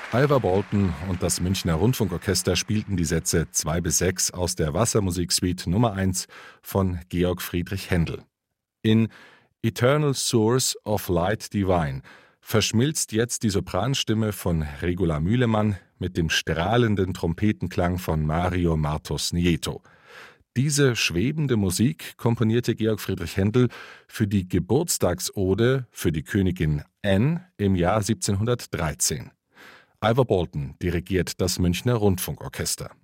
Ivor Bolton und das Münchner Rundfunkorchester spielten die Sätze 2-6 aus der Wassermusiksuite Nummer 1 von Georg Friedrich Händel. In Eternal Source of Light Divine verschmilzt jetzt die Sopranstimme von Regula Mühlemann mit dem strahlenden Trompetenklang von Mario Martos Nieto. Diese schwebende Musik komponierte Georg Friedrich Händel für die Geburtstagsode für die Königin Anne im Jahr 1713. Ivor Bolton dirigiert das Münchner Rundfunkorchester.